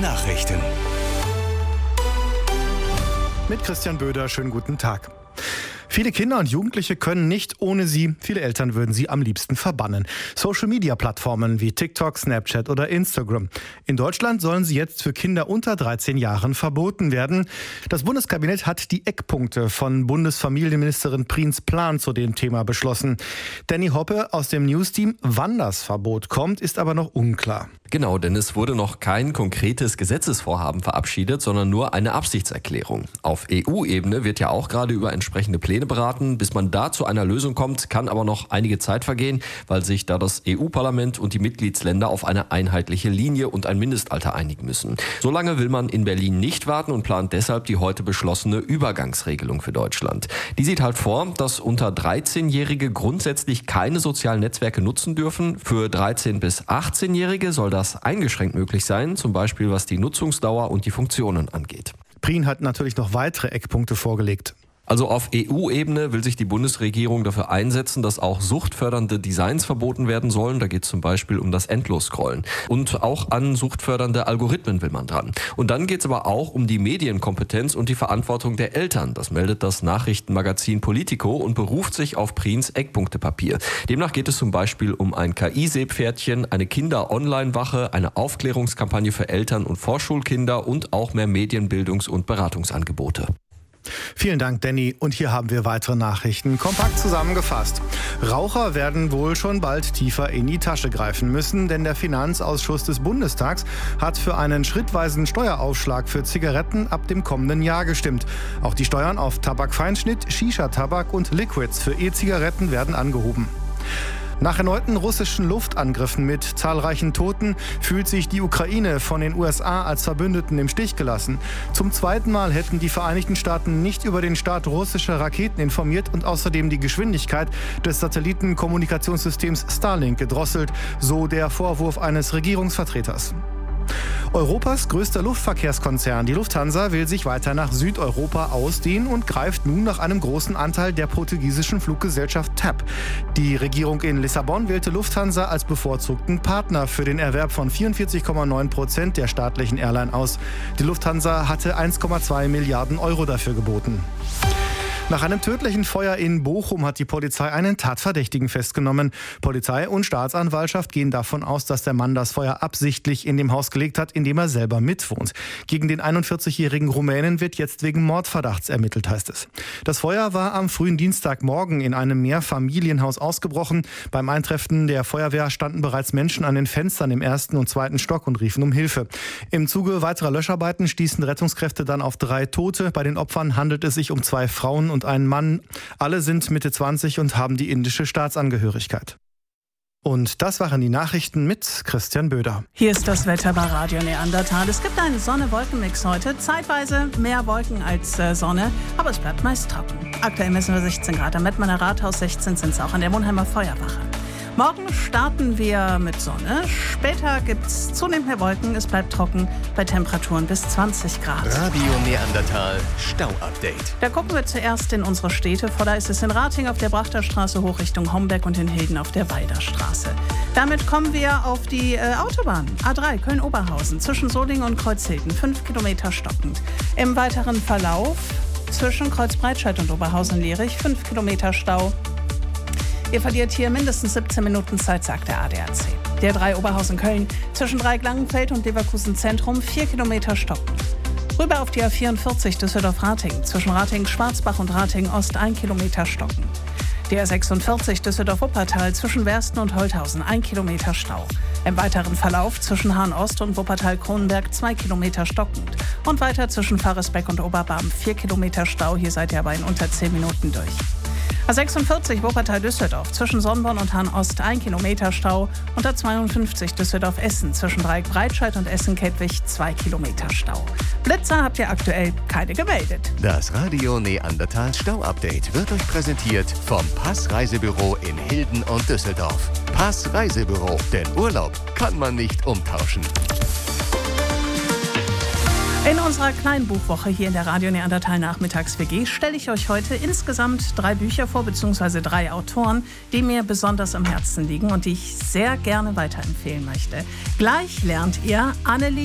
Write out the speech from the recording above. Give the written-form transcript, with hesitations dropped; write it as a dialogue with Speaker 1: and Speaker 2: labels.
Speaker 1: Nachrichten.
Speaker 2: Mit Christian Böder, schönen guten Tag. Viele Kinder und Jugendliche können nicht ohne sie. Viele Eltern würden sie am liebsten verbannen. Social-Media-Plattformen wie TikTok, Snapchat oder Instagram. In Deutschland sollen sie jetzt für Kinder unter 13 Jahren verboten werden. Das Bundeskabinett hat die Eckpunkte von Bundesfamilienministerin Prins Plan zu dem Thema beschlossen. Danny Hoppe aus dem News-Team. Wann das Verbot kommt, ist aber noch unklar.
Speaker 3: Genau, denn es wurde noch kein konkretes Gesetzesvorhaben verabschiedet, sondern nur eine Absichtserklärung. Auf EU-Ebene wird ja auch gerade über entsprechende Pläne beraten. Bis man da zu einer Lösung kommt, kann aber noch einige Zeit vergehen, weil sich da das EU-Parlament und die Mitgliedsländer auf eine einheitliche Linie und ein Mindestalter einigen müssen. So lange will man in Berlin nicht warten und plant deshalb die heute beschlossene Übergangsregelung für Deutschland. Die sieht halt vor, dass unter 13-Jährige grundsätzlich keine sozialen Netzwerke nutzen dürfen. Für 13- bis 18-Jährige soll das eingeschränkt möglich sein, zum Beispiel was die Nutzungsdauer und die Funktionen angeht.
Speaker 2: Prien hat natürlich noch weitere Eckpunkte vorgelegt.
Speaker 3: Also auf EU-Ebene will sich die Bundesregierung dafür einsetzen, dass auch suchtfördernde Designs verboten werden sollen. Da geht es zum Beispiel um das Endlosscrollen. Und auch an suchtfördernde Algorithmen will man dran. Und dann geht es aber auch um die Medienkompetenz und die Verantwortung der Eltern. Das meldet das Nachrichtenmagazin Politico und beruft sich auf Prins Eckpunktepapier. Demnach geht es zum Beispiel um ein KI-Seepferdchen, eine Kinder-Online-Wache, eine Aufklärungskampagne für Eltern und Vorschulkinder und auch mehr Medienbildungs- und Beratungsangebote.
Speaker 2: Vielen Dank, Danny. Und hier haben wir weitere Nachrichten. Kompakt zusammengefasst. Raucher werden wohl schon bald tiefer in die Tasche greifen müssen, denn der Finanzausschuss des Bundestags hat für einen schrittweisen Steueraufschlag für Zigaretten ab dem kommenden Jahr gestimmt. Auch die Steuern auf Tabakfeinschnitt, Shisha-Tabak und Liquids für E-Zigaretten werden angehoben. Nach erneuten russischen Luftangriffen mit zahlreichen Toten fühlt sich die Ukraine von den USA als Verbündeten im Stich gelassen. Zum zweiten Mal hätten die Vereinigten Staaten nicht über den Start russischer Raketen informiert und außerdem die Geschwindigkeit des Satellitenkommunikationssystems Starlink gedrosselt, so der Vorwurf eines Regierungsvertreters. Europas größter Luftverkehrskonzern, die Lufthansa, will sich weiter nach Südeuropa ausdehnen und greift nun nach einem großen Anteil der portugiesischen Fluggesellschaft TAP. Die Regierung in Lissabon wählte Lufthansa als bevorzugten Partner für den Erwerb von 44,9% der staatlichen Airline aus. Die Lufthansa hatte 1,2 Milliarden Euro dafür geboten. Nach einem tödlichen Feuer in Bochum hat die Polizei einen Tatverdächtigen festgenommen. Polizei und Staatsanwaltschaft gehen davon aus, dass der Mann das Feuer absichtlich in dem Haus gelegt hat, in dem er selber mitwohnt. Gegen den 41-jährigen Rumänen wird jetzt wegen Mordverdachts ermittelt, heißt es. Das Feuer war am frühen Dienstagmorgen in einem Mehrfamilienhaus ausgebrochen. Beim Eintreffen der Feuerwehr standen bereits Menschen an den Fenstern im 1. und 2. Stock und riefen um Hilfe. Im Zuge weiterer Löscharbeiten stießen Rettungskräfte dann auf 3 Tote. Bei den Opfern handelt es sich um 2 Frauen und einen Mann. Alle sind Mitte 20 und haben die indische Staatsangehörigkeit. Und das waren die Nachrichten mit Christian Böder.
Speaker 4: Hier ist das Wetter bei Radio Neandertal. Es gibt einen Sonne-Wolken-Mix heute. Zeitweise mehr Wolken als Sonne, aber es bleibt meist trocken. Aktuell messen wir 16 Grad. Am Mettmanner Rathaus 16 sind es auch an der Monheimer Feuerwache. Morgen starten wir mit Sonne. Später gibt es zunehmend mehr Wolken. Es bleibt trocken bei Temperaturen bis 20 Grad.
Speaker 1: Radio Neandertal Stau-Update.
Speaker 4: Da gucken wir zuerst in unsere Städte. Vorder ist es in Rating auf der Brachterstraße hoch Richtung Homberg und in Hilden auf der Weiderstraße. Damit kommen wir auf die Autobahn. A3 Köln-Oberhausen zwischen Solingen und Kreuzhilden. 5 Kilometer stockend. Im weiteren Verlauf zwischen Kreuzbreitscheid und Oberhausen-Lierich 5 Kilometer Stau. Ihr verliert hier mindestens 17 Minuten Zeit, sagt der ADAC. Der 3 Oberhausen-Köln zwischen Dreieck-Langenfeld und Leverkusen-Zentrum 4 Kilometer stocken. Rüber auf die A44 Düsseldorf-Ratingen zwischen Ratingen-Schwarzbach und Ratingen-Ost 1 Kilometer stocken. Der 46 Düsseldorf-Wuppertal zwischen Wersten und Holthausen 1 Kilometer Stau. Im weiteren Verlauf zwischen Hahn-Ost und Wuppertal-Kronenberg 2 Kilometer stockend. Und weiter zwischen Faresbeck und Oberbarm 4 Kilometer Stau. Hier seid ihr aber in unter 10 Minuten durch. A46 Wuppertal-Düsseldorf zwischen Sonnborn und Hahn-Ost 1 Kilometer Stau und A52 Düsseldorf-Essen zwischen Dreieck-Breitscheid und Essen-Kettwig 2 Kilometer Stau. Blitzer habt ihr aktuell keine gemeldet.
Speaker 1: Das Radio Neandertal Stau-Update wird euch präsentiert vom Pass Reisebüro in Hilden und Düsseldorf. Pass Reisebüro, denn Urlaub kann man nicht umtauschen.
Speaker 4: In unserer kleinen Buchwoche hier in der Radio Neandertal Nachmittags-WG stelle ich euch heute insgesamt 3 Bücher vor, beziehungsweise 3 Autoren, die mir besonders am Herzen liegen und die ich sehr gerne weiterempfehlen möchte. Gleich lernt ihr Annelie